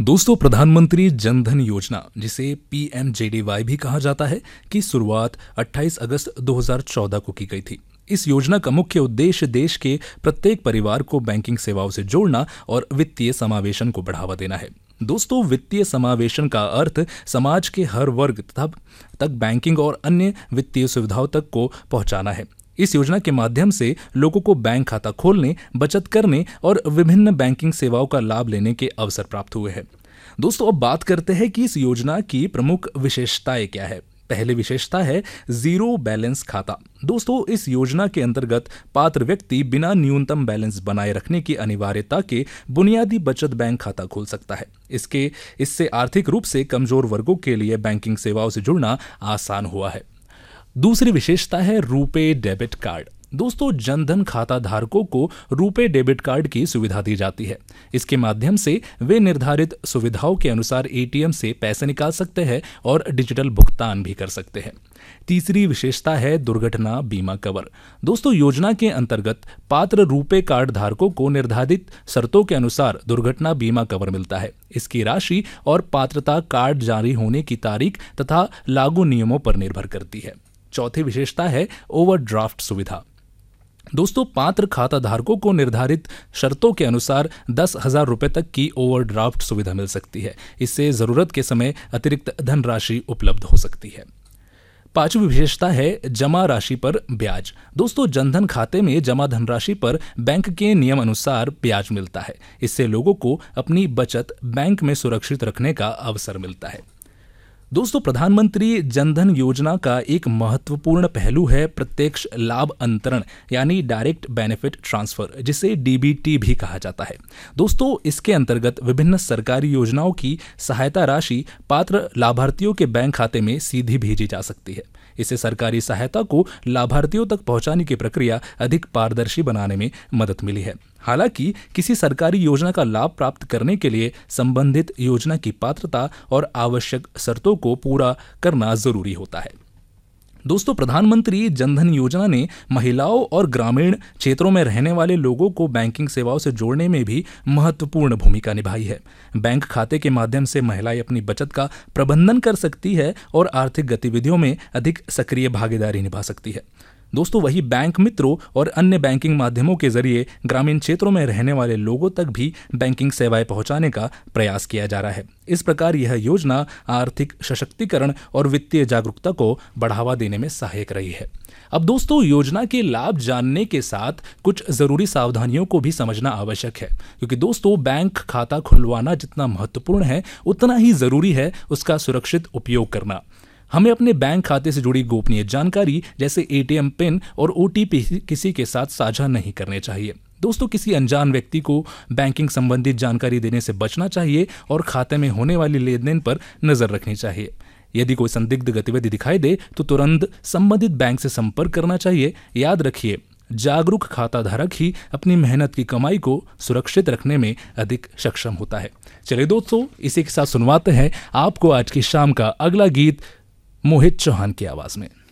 दोस्तों, प्रधानमंत्री जन धन योजना, जिसे पीएमजेडीवाई भी कहा जाता है, की शुरुआत 28 अगस्त 2014 को की गई थी। इस योजना का मुख्य उद्देश्य देश के प्रत्येक परिवार को बैंकिंग सेवाओं से जोड़ना और वित्तीय समावेशन को बढ़ावा देना है। दोस्तों, वित्तीय समावेशन का अर्थ समाज के हर वर्ग तक बैंकिंग और अन्य वित्तीय सुविधाओं तक को पहुंचाना है। इस योजना के माध्यम से लोगों को बैंक खाता खोलने, बचत करने और विभिन्न बैंकिंग सेवाओं का लाभ लेने के अवसर प्राप्त हुए हैं। दोस्तों, अब बात करते हैं कि इस योजना की प्रमुख विशेषताएं क्या है। पहली विशेषता है जीरो बैलेंस खाता। दोस्तों, इस योजना के अंतर्गत पात्र व्यक्ति बिना न्यूनतम बैलेंस बनाए रखने की अनिवार्यता के बुनियादी बचत बैंक खाता खोल सकता है। इससे आर्थिक रूप से कमजोर वर्गों के लिए बैंकिंग सेवाओं से जुड़ना आसान हुआ है। दूसरी विशेषता है रुपे डेबिट कार्ड। दोस्तों, जनधन खाता धारकों को रुपे डेबिट कार्ड की सुविधा दी जाती है। इसके माध्यम से वे निर्धारित सुविधाओं के अनुसार एटीएम से पैसे निकाल सकते हैं और डिजिटल भुगतान भी कर सकते हैं। तीसरी विशेषता है दुर्घटना बीमा कवर। दोस्तों, योजना के अंतर्गत पात्र रुपे कार्ड धारकों को निर्धारित शर्तों के अनुसार दुर्घटना बीमा कवर मिलता है। इसकी राशि और पात्रता कार्ड जारी होने की तारीख तथा लागू नियमों पर निर्भर करती है। चौथी विशेषता है ओवरड्राफ्ट सुविधा। दोस्तों, पात्र खाता धारकों को निर्धारित शर्तों के अनुसार 10,000 रुपये तक की ओवरड्राफ्ट सुविधा मिल सकती है। इससे जरूरत के समय अतिरिक्त धनराशि उपलब्ध हो सकती है। पांचवी विशेषता है जमा राशि पर ब्याज। दोस्तों, जनधन खाते में जमा धनराशि पर बैंक के नियम अनुसार ब्याज मिलता है। इससे लोगों को अपनी बचत बैंक में सुरक्षित रखने का अवसर मिलता है। दोस्तों, प्रधानमंत्री जनधन योजना का एक महत्वपूर्ण पहलू है प्रत्यक्ष लाभ अंतरण, यानी डायरेक्ट बेनिफिट ट्रांसफर, जिसे डीबीटी भी कहा जाता है। दोस्तों, इसके अंतर्गत विभिन्न सरकारी योजनाओं की सहायता राशि पात्र लाभार्थियों के बैंक खाते में सीधी भेजी जा सकती है। इससे सरकारी सहायता को लाभार्थियों तक पहुंचाने की प्रक्रिया अधिक पारदर्शी बनाने में मदद मिली है। हालांकि किसी सरकारी योजना का लाभ प्राप्त करने के लिए संबंधित योजना की पात्रता और आवश्यक शर्तों को पूरा करना जरूरी होता है। दोस्तों, प्रधानमंत्री जनधन योजना ने महिलाओं और ग्रामीण क्षेत्रों में रहने वाले लोगों को बैंकिंग सेवाओं से जोड़ने में भी महत्वपूर्ण भूमिका निभाई है। बैंक खाते के माध्यम से महिलाएं अपनी बचत का प्रबंधन कर सकती है और आर्थिक गतिविधियों में अधिक सक्रिय भागीदारी निभा सकती है। दोस्तों, वही बैंक मित्रों और अन्य बैंकिंग माध्यमों के जरिए ग्रामीण क्षेत्रों में रहने वाले लोगों तक भी बैंकिंग सेवाएं पहुंचाने का प्रयास किया जा रहा है। इस प्रकार यह योजना आर्थिक सशक्तिकरण और वित्तीय जागरूकता को बढ़ावा देने में सहायक रही है। अब दोस्तों, योजना के लाभ जानने के साथ कुछ जरूरी सावधानियों को भी समझना आवश्यक है, क्योंकि दोस्तों, बैंक खाता खुलवाना जितना महत्वपूर्ण है, उतना ही जरूरी है उसका सुरक्षित उपयोग करना। हमें अपने बैंक खाते से जुड़ी गोपनीय जानकारी जैसे एटीएम पिन और ओटीपी किसी के साथ साझा नहीं करने चाहिए। दोस्तों, किसी अनजान व्यक्ति को बैंकिंग संबंधित जानकारी देने से बचना चाहिए और खाते में होने वाली लेन देन पर नजर रखनी चाहिए। यदि कोई संदिग्ध गतिविधि दिखाई दे तो तुरंत संबंधित बैंक से संपर्क करना चाहिए। याद रखिए, जागरूक खाता धारक ही अपनी मेहनत की कमाई को सुरक्षित रखने में अधिक सक्षम होता है। चलिए दोस्तों, इसी के साथ सुनवाते हैं आपको आज की शाम का अगला गीत मोहित चौहान की आवाज में।